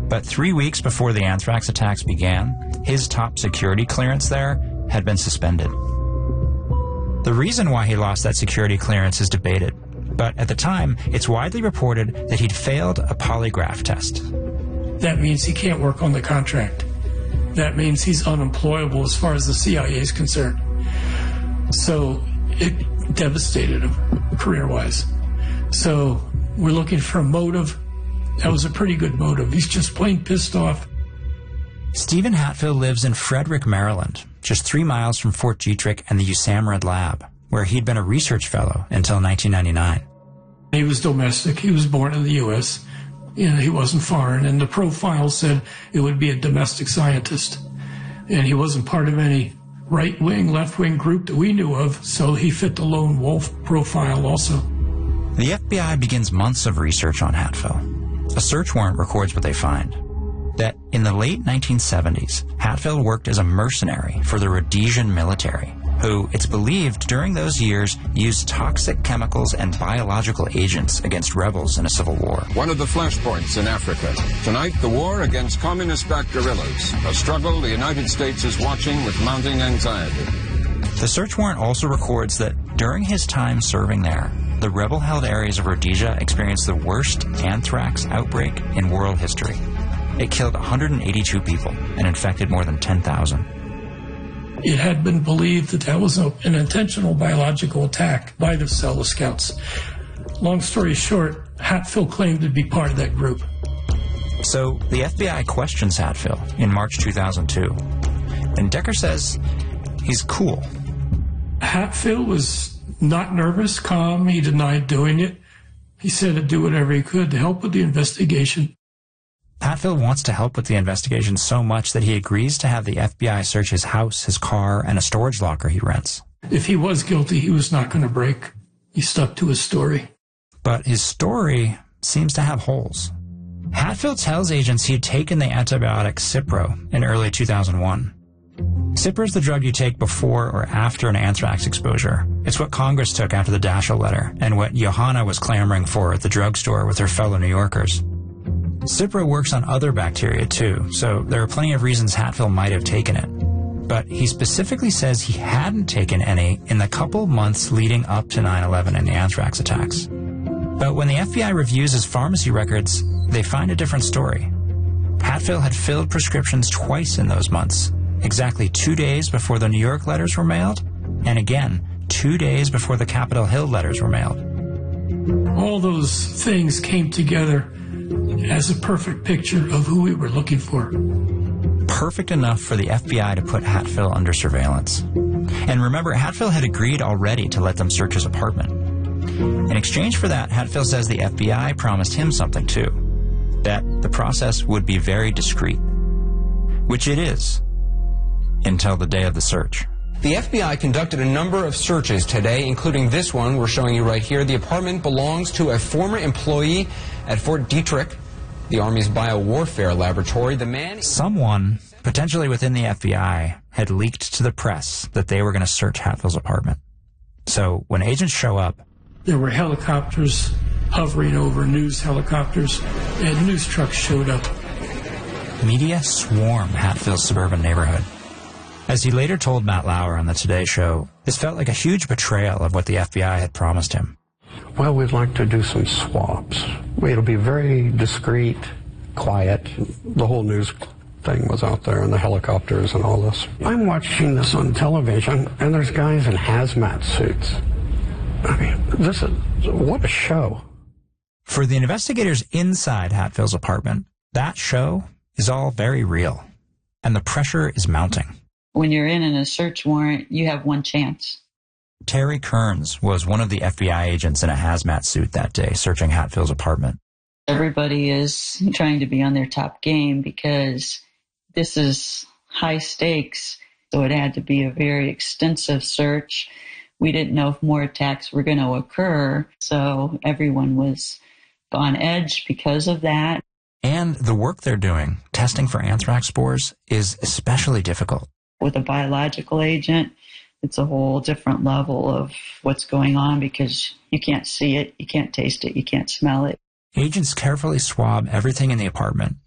But 3 weeks before the anthrax attacks began, his top security clearance there had been suspended. The reason why he lost that security clearance is debated, but at the time, it's widely reported that he'd failed a polygraph test. That means he can't work on the contract. That means he's unemployable as far as the CIA is concerned. So it devastated him career-wise. So we're looking for a motive. That was a pretty good motive. He's just plain pissed off. Stephen Hatfield lives in Frederick, Maryland, just 3 miles from Fort Detrick and the USAMRIID lab, where he'd been a research fellow until 1999. He was domestic. He was born in the U.S. He wasn't foreign, and the profile said it would be a domestic scientist. And he wasn't part of any right-wing, left-wing group that we knew of, so he fit the lone wolf profile also. The FBI begins months of research on Hatfield. A search warrant records what they find. That in the late 1970s, Hatfield worked as a mercenary for the Rhodesian military, who, it's believed, during those years used toxic chemicals and biological agents against rebels in a civil war. One of the flashpoints in Africa. Tonight, the war against communist-backed guerrillas, a struggle the United States is watching with mounting anxiety. The search warrant also records that during his time serving there, the rebel-held areas of Rhodesia experienced the worst anthrax outbreak in world history. It killed 182 people and infected more than 10,000. It had been believed that was an intentional biological attack by the Selma Scouts. Long story short, Hatfield claimed to be part of that group. So the FBI questions Hatfield in March 2002. And Decker says he's cool. Hatfield was not nervous, calm. He denied doing it. He said he'd do whatever he could to help with the investigation. Hatfield wants to help with the investigation so much that he agrees to have the FBI search his house, his car, and a storage locker he rents. If he was guilty, he was not going to break. He stuck to his story. But his story seems to have holes. Hatfield tells agents he had taken the antibiotic Cipro in early 2001. Cipro is the drug you take before or after an anthrax exposure. It's what Congress took after the Daschle letter, and what Johanna was clamoring for at the drugstore with her fellow New Yorkers. Cipro works on other bacteria too, so there are plenty of reasons Hatfield might have taken it. But he specifically says he hadn't taken any in the couple months leading up to 9/11 and the anthrax attacks. But when the FBI reviews his pharmacy records, they find a different story. Hatfield had filled prescriptions twice in those months, exactly 2 days before the New York letters were mailed, and again, 2 days before the Capitol Hill letters were mailed. All those things came together as a perfect picture of who we were looking for. Perfect enough for the FBI to put Hatfield under surveillance. And remember, Hatfield had agreed already to let them search his apartment. In exchange for that, Hatfield says the FBI promised him something too, that the process would be very discreet, which it is, until the day of the search. The FBI conducted a number of searches today, including this one we're showing you right here. The apartment belongs to a former employee at Fort Detrick, the Army's biowarfare laboratory. Someone, potentially within the FBI, had leaked to the press that they were going to search Hatfield's apartment. So when agents show up, there were helicopters hovering over, news helicopters, and news trucks showed up. Media swarmed Hatfield's suburban neighborhood. As he later told Matt Lauer on the Today Show, this felt like a huge betrayal of what the FBI had promised him. Well, we'd like to do some swabs. It'll be very discreet, quiet. The whole news thing was out there, and the helicopters and all this. I'm watching this on television, and there's guys in hazmat suits. I mean, what a show. For the investigators inside Hatfield's apartment, that show is all very real, and the pressure is mounting. When you're in a search warrant, you have one chance. Terry Kearns was one of the FBI agents in a hazmat suit that day searching Hatfield's apartment. Everybody is trying to be on their top game because this is high stakes, so it had to be a very extensive search. We didn't know if more attacks were going to occur, so everyone was on edge because of that. And the work they're doing, testing for anthrax spores, is especially difficult. With a biological agent, it's a whole different level of what's going on because you can't see it, you can't taste it, you can't smell it. Agents carefully swab everything in the apartment